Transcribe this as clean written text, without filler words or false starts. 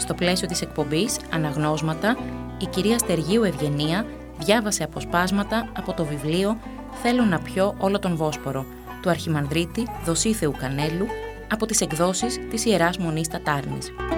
Στο πλαίσιο της εκπομπής «Αναγνώσματα», η κυρία Στεργίου Ευγενία διάβασε αποσπάσματα από το βιβλίο «Θέλω να πιω όλο τον Βόσπορο» του Αρχιμανδρίτη Δοσίθεου Κανέλου από τις εκδόσεις της Ιεράς Μονής Τατάρνης.